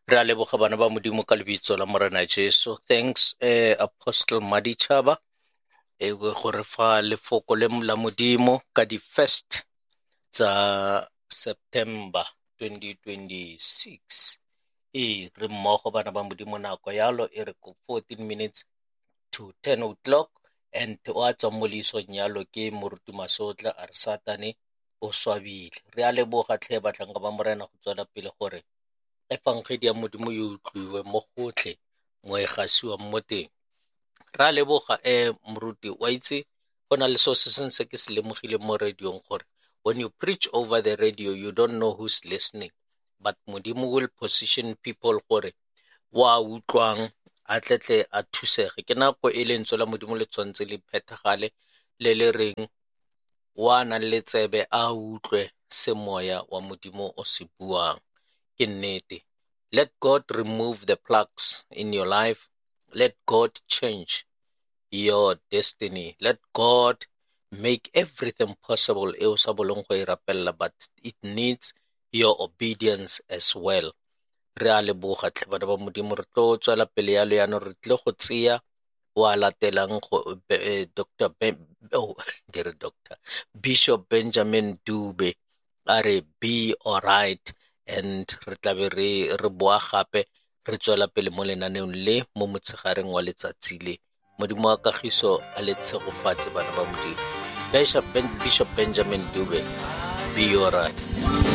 Re a leboga bana ba modimo ka lebitso la Morena Jesu. Thanks Apostle Madichaba gore fa lefoko le la modimo ka di first tsa September 2026. Re mmogo bana ba modimo nako yalo e re ko 14 minutes to 10 o'clock and wa tswa mo leisong yalo ke moruti Masotla a re satane o swabile. Re a leboga tlhe batlang ba morena go tswela pele gore efangedi ya modimo yo utlwiwe mo gotlhe mo e gasiwa mo teng. Ra leboga moruti wa itse go na le so se se ke se lemogile mo radiong gore when you preach over the radio you don't know who's listening, but modimo will position people gore wa utlwang a tletle a thusege. Ke nako e lentswe la modimo le tshwantse le phethagale le le reng wa na le tsebe a utlwe semoya wa modimo o se buang. Ke nnete. Let God remove the plagues in your life. Let God change your destiny. Let God make everything possible. But it needs your obedience as well. Re a leboga tlhe bana ba modimo re tlo tswela pele ya leano re tle go tseya wa latelang go Dr. Bishop Benjamin Dube a re be alright, and re tlabe re boa gape re tswela pele mo lenaneong le mo motshegareng wa letsatsi le. Modimo wa kagiso a le tshegofatse bana ba modimo. Bishop Benjamin Dube, be alright.